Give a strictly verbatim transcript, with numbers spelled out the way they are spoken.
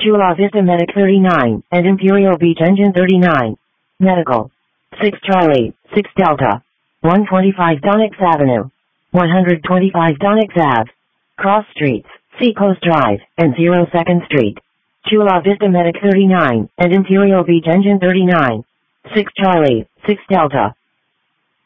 Chula Vista Medic thirty-nine, and Imperial Beach Engine thirty-nine. Medical. six Charlie, six Delta. one twenty-five Donix Avenue. one twenty-five Donix Ave. Cross Streets, Seacoast Drive, and zero second Street. Chula Vista Medic thirty-nine, and Imperial Beach Engine thirty-nine. six Charlie, six Delta.